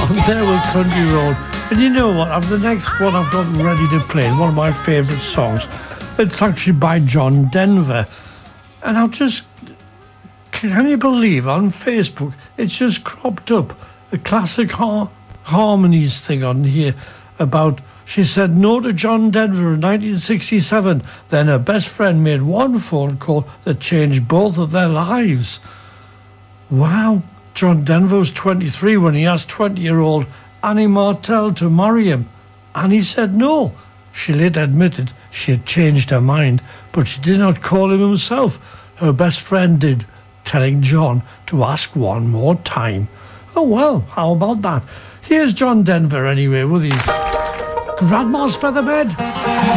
There with Country Road. And you know what? The next one I've got ready to play, one of my favourite songs. It's actually by John Denver. And I'll just... Can you believe on Facebook, it's just cropped up a classic harmonies thing on here about... She said no to John Denver in 1967. Then her best friend made one phone call that changed both of their lives. Wow. John Denver was 23 when he asked 20-year-old Annie Martell to marry him. Annie said no. She later admitted she had changed her mind, but she did not call him himself. Her best friend did, telling John to ask one more time. Oh, well, how about that? Here's John Denver anyway with his Grandma's Feather Bed.